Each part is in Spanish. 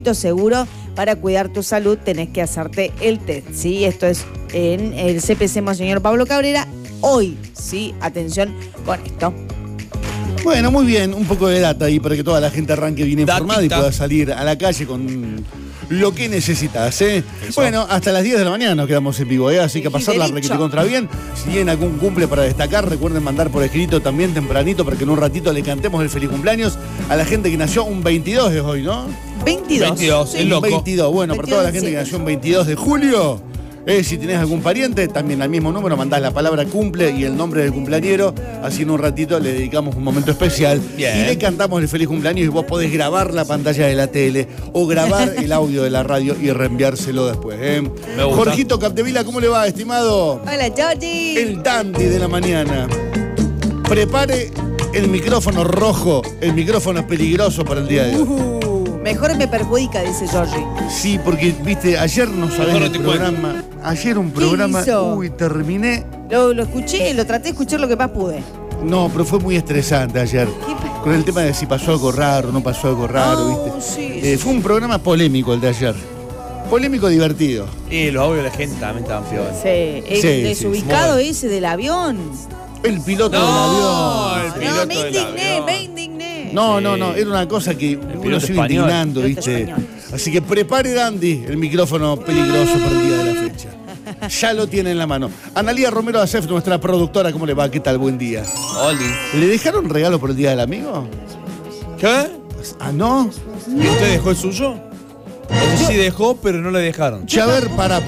seguro para cuidar tu salud tenés que hacerte el test, ¿sí? Esto es en el CPC Monseñor Pablo Cabrera. Hoy, ¿sí? Atención con esto. Bueno, muy bien, un poco de data ahí para que toda la gente arranque bien informada y pueda salir a la calle con lo que necesitas, ¿eh? Eso. Bueno, hasta las 10 de la mañana nos quedamos en vivo, ¿eh? Así que a pasarla requete contra bien. Si tienen algún cumple para destacar, recuerden mandar por escrito también tempranito para que en un ratito le cantemos el feliz cumpleaños a la gente que nació un 22 de hoy, ¿no? 22. Sí. El loco. 22, bueno, para toda la gente que nació un 22 de julio. Si tenés algún pariente, también al mismo número mandás la palabra cumple y el nombre del cumpleañero. Así en un ratito le dedicamos un momento especial. Bien. Y le cantamos el feliz cumpleaños y vos podés grabar la pantalla de la tele o grabar el audio de la radio y reenviárselo después. Jorgito Capdevila, ¿cómo le va, estimado? Hola, Georgie. El dandy de la mañana. Prepare el micrófono rojo, el micrófono peligroso para el día de hoy. Mejor me perjudica, dice Georgie. Sí, porque, viste, ayer no sabés el programa. Ayer un programa. Uy, terminé. Lo escuché, lo traté de escuchar lo que más pude. No, pero fue muy estresante ayer. Con el tema de si pasó algo raro o no pasó algo raro, ¿viste? Sí. Fue un programa polémico el de ayer. Polémico divertido. Y los audios de la gente también estaban peores. Sí, el desubicado ese del avión. El piloto del avión. Me indigné. No, era una cosa que uno se iba indignando, ¿viste? Así que prepare, Dandy, el micrófono peligroso para el día de la fecha. Ya lo tiene en la mano. Analía Romero Acef, nuestra productora, ¿cómo le va? ¿Qué tal? Buen día. Oli. ¿Le dejaron regalo por el día del amigo? ¿Qué? ¿Ah, no? ¿Y usted dejó el suyo? Ese sí dejó, pero no le dejaron. A ver, para.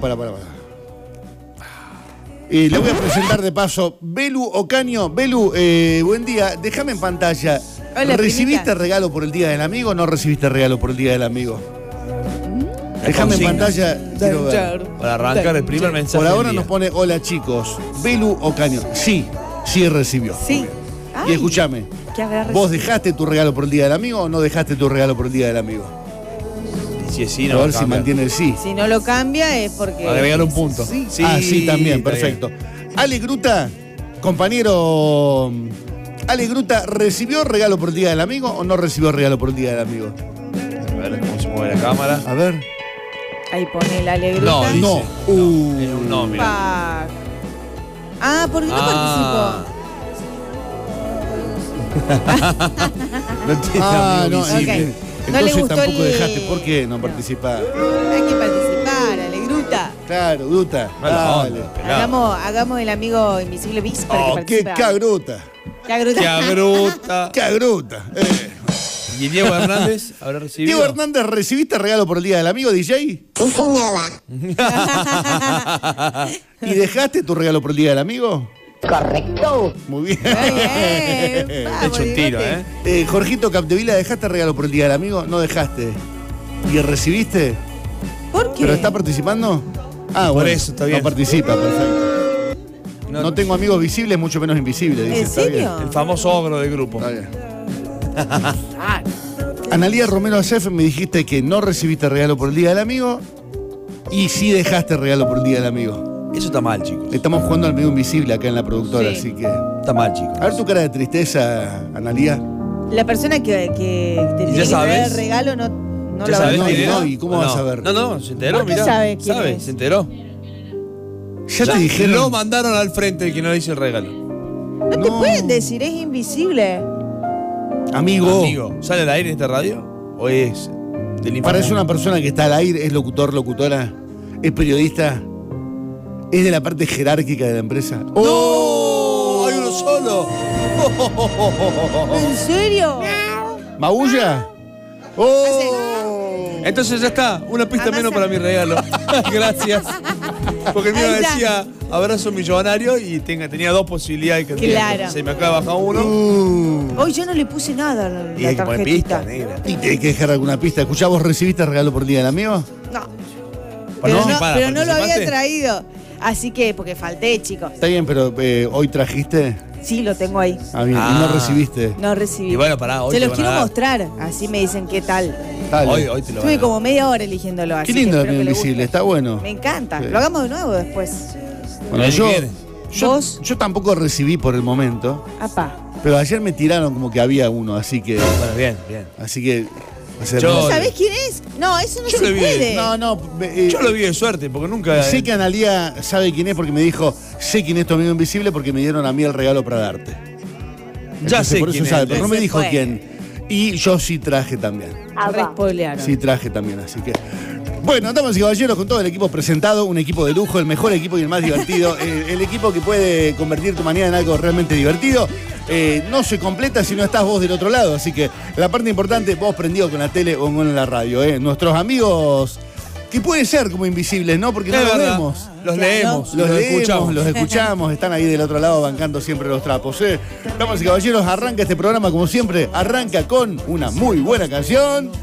Le voy a presentar de paso Belu Ocaño. Belu, buen día. Déjame en pantalla. Hola, ¿Recibiste primita. regalo por el día del amigo o no recibiste regalo por el día del amigo? Déjame en pantalla. Quiero ver. Para arrancar el primer mensaje. Por ahora nos pone: hola chicos. Belu Ocaño. Sí recibió. Sí. Y escúchame. ¿Vos dejaste tu regalo por el día del amigo o no dejaste tu regalo por el día del amigo? Sí, no. A ver si mantiene el sí. Si no lo cambia es porque. Agregar un punto. Sí. Sí, también, perfecto. Bien. Ale Gruta, compañero. Ale Gruta, ¿recibió regalo por el día del amigo o no recibió regalo por el día del amigo? A ver cómo se mueve la cámara. A ver. Ahí pone la Ale Gruta. No, dice. No, mira. Porque no participó. No, okay. Entonces no le gustó tampoco dejaste. ¿Por qué no participar? Hay que participar, Ale Gruta. Claro, Gruta. Dale. Hagamos el amigo invisible bis para que participe. ¡Qué Cagruta! ¿Y Diego Hernández habrá recibido? Diego Hernández, ¿recibiste regalo por el día del amigo, DJ? Sí, señora. ¿Y dejaste tu regalo por el día del amigo? Correcto. Muy bien. He hecho un tiro, Jorgito Capdevila, ¿dejaste regalo por el día del amigo? No dejaste. ¿Y recibiste? ¿Por qué? ¿Pero está participando? Por eso, está bien. No participa, perfecto. No tengo amigos visibles, mucho menos invisibles. Dice, ¿En serio? El famoso ogro del grupo. Está bien. Analía Romero Acef, me dijiste que no recibiste regalo por el día del amigo y sí dejaste regalo por el día del amigo. Eso está mal, chicos. Estamos jugando al amigo invisible acá en la productora, así que... Está mal, chicos. A ver tu cara de tristeza, Analía. La persona que te tiene que traer el regalo no ¿Ya lo sabes va a quién era? ¿Y cómo vas a ver? No, se enteró, ¿Por qué mirá. sabe quién es? Se enteró. Ya te dijeron. Lo mandaron al frente el que no le hizo el regalo. No te pueden decir, es invisible. Amigo. ¿Sale al aire en esta radio? ¿O es del infierno? Parece una persona que está al aire, es locutor, locutora, es periodista, es de la parte jerárquica de la empresa. ¡No! ¡Hay uno solo! ¿En serio? ¿Maulla? Entonces ya está, una pista menos para mi regalo. Gracias. Porque el mío decía abrazo millonario y tenía dos posibilidades que claro. Se me acaba de bajar uno. Hoy yo no le puse nada a la Y hay que poner tarjetita. pista, negra. Y te hay que dejar alguna pista. Escuchá, ¿vos recibiste regalo por el día del amigo? No. ¿No? Pero no lo había traído. Así que, porque falté, chicos. Está bien, pero ¿hoy trajiste? Sí, lo tengo ahí. Bien. ¿Y no recibiste? No recibí. Y bueno, pará, hoy se te los van quiero a dar. mostrar. Así me dicen qué tal. Dale. Hoy te lo van a Estuve dar. como media hora eligiéndolo así. Qué lindo que el espero amigo que le invisible, guste. está bueno. Me encanta. Sí. Lo hagamos de nuevo después. Bueno, El año que viene. yo tampoco recibí por el momento, Apá. pero ayer me tiraron como que había uno, así que... Bueno, bien. Así que Yo- ¿Sabés quién es? No, eso no Yo se lo vi. puede. No, Yo lo vi de suerte, porque nunca. sé que Analía sabe quién es porque me dijo, sé quién es tu amigo invisible porque me dieron a mí el regalo para darte. Ya Entonces, sé por eso quién sabe, es. pero no me Se dijo fue. quién. Y yo sí traje también. Re spoilearon. Sí traje también, así que... Bueno, damas y caballeros, con todo el equipo presentado, un equipo de lujo, el mejor equipo y el más divertido, el equipo que puede convertir tu mañana en algo realmente divertido. No se completa si no estás vos del otro lado, así que la parte importante, vos prendido con la tele o con la radio. Nuestros amigos, que puede ser como invisibles, ¿no? Porque no Es los verdad. vemos. Los Claro. leemos, Los leemos, los escuchamos, están ahí del otro lado bancando siempre los trapos. Damas y caballeros, arranca este programa como siempre, arranca con una muy buena canción.